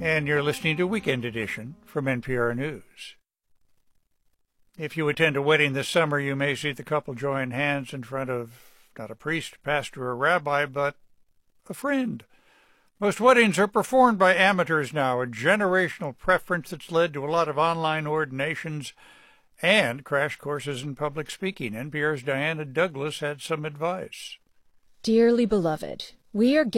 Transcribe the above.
and you're listening to Weekend Edition from NPR News. If you attend a wedding this summer, you may see the couple join hands in front of not a priest, pastor, or rabbi, but a friend. Most weddings are performed by amateurs now, a generational preference that's led to a lot of online ordinations and crash courses in public speaking. NPR's Diana Douglas had some advice. Dearly beloved, we are